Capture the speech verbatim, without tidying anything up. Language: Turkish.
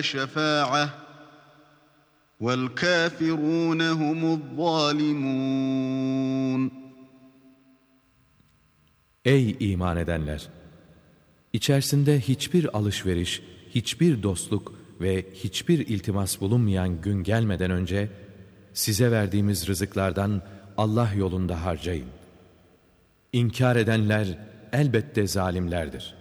شَفَاعَةٍ وَالْكَافِرُونَ هُمُ الظَّالِمُونَ. Ey iman edenler! İçerisinde hiçbir alışveriş, hiçbir dostluk ve hiçbir iltimas bulunmayan gün gelmeden önce size verdiğimiz rızıklardan Allah yolunda harcayın. İnkar edenler elbette zalimlerdir.